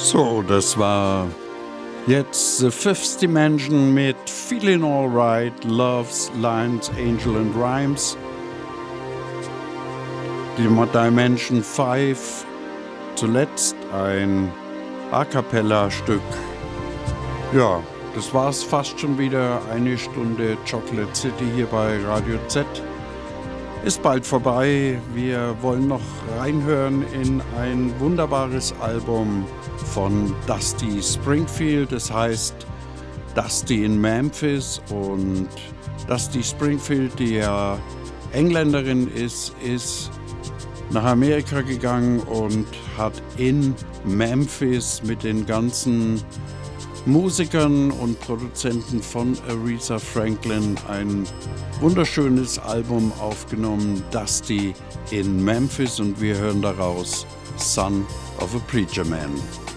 So, das war jetzt The Fifth Dimension mit Feeling Alright, Loves, Lines, Angel and Rhymes. Die Dimension 5, zuletzt ein A Cappella-Stück. Ja, das war's fast schon wieder. Eine Stunde Chocolate City hier bei Radio Z. Ist bald vorbei. Wir wollen noch reinhören in ein wunderbares Album von Dusty Springfield. Das heißt Dusty in Memphis. Und Dusty Springfield, die ja Engländerin ist nach Amerika gegangen und hat in Memphis mit den ganzen Musikern und Produzenten von Aretha Franklin ein wunderschönes Album aufgenommen, Dusty in Memphis, und wir hören daraus Son of a Preacher Man.